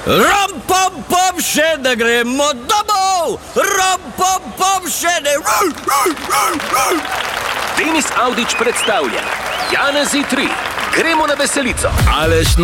Rom, pom, pom, še ne gremo domov! Rom, pom, pom, še ne... Denis Avdić predstavlja Janezi 3. Gremo na veselico. Aleš